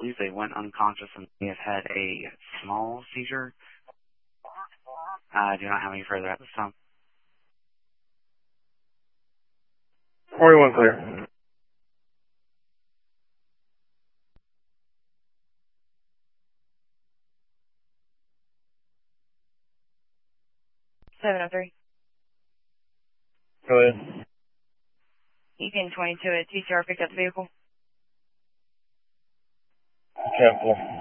believe they went unconscious and may have had a small seizure. I do not have any further at this time. 41 clear. Seven oh three. Go ahead. EPN 22 at TCR picked up the vehicle. Capital.